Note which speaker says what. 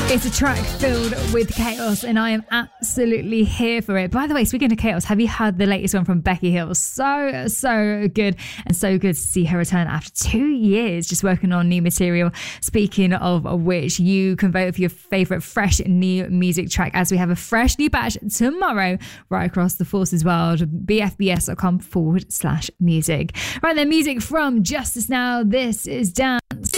Speaker 1: It's a track filled with chaos and I am absolutely here for it. By the way, speaking of chaos, have you heard the latest one from Becky Hill? So good, and so good to see her return after 2 years just working on new material. Speaking of which, you can vote for your favourite fresh new music track as we have a fresh new batch tomorrow right across the Forces world. bfbs.com/music. Right then, music from Justice Now. This is Dance.